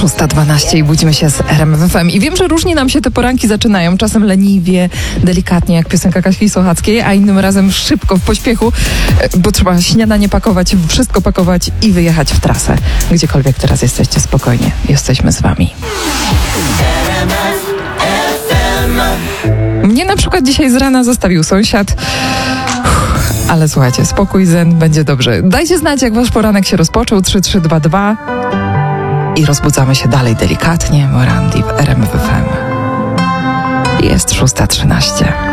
6:12 i budzimy się z RMF FM. I wiem, że różnie nam się te poranki zaczynają. Czasem leniwie, delikatnie, jak piosenka Kaśki Sochackiej, a innym razem szybko, w pośpiechu, bo trzeba śniadanie pakować, wszystko pakować i wyjechać w trasę. Gdziekolwiek teraz jesteście, spokojnie. Jesteśmy z wami. Mnie na przykład dzisiaj z rana zostawił sąsiad. Ale słuchajcie, spokój, zen, będzie dobrze. Dajcie znać, jak wasz poranek się rozpoczął. 3322 i rozbudzamy się dalej delikatnie. Morandi w RMF FM. Jest 6:13.